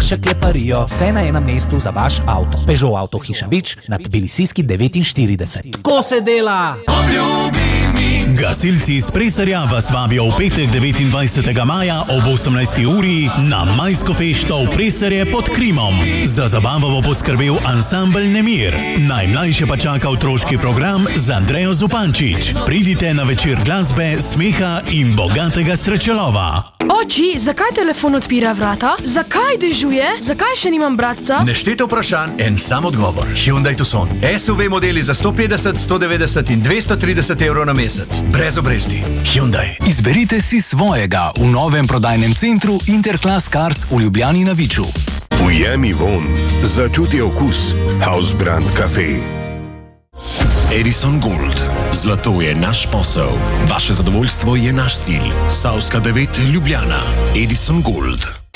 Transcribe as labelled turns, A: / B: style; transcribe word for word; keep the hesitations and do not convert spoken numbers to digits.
A: naše kleparijo, vse na enem mestu za vaš avto. Peugeot Avtohiša Vič na Tbilisijski devetinštirideset. Tako se dela!
B: Gasilci iz Preserja vas vabijo v petek devetindvajsetega maja ob osemnajsti uri na majsko fešto v Preserje pod Krimom. Za zabavo bo poskrbel ansambel Nemir. Najmlajše pa čaka otroški program z Andrejo Zupančič. Pridite na večer glasbe, smeha in bogatega srečelova.
C: Oči, zakaj telefon odpira vrata? Zakaj dežuje? Zakaj še nimam bratca?
D: Nešteto vprašanj, en sam odgovor. Hyundai Tucson. S U V modeli za sto petdeset, sto devetdeset in dvesto trideset evrov na mesec. Brez obresti. Hyundai.
E: Izberite si svojega v novem prodajnem centru Interclass Cars v Ljubljani na Viču.
F: Ujemi von. Začuti okus. House Brand Cafe.
G: Edison Gold. Zlato je naš posel. Vaše zadovoljstvo je naš cilj. Savska devet Ljubljana. Edison Gold.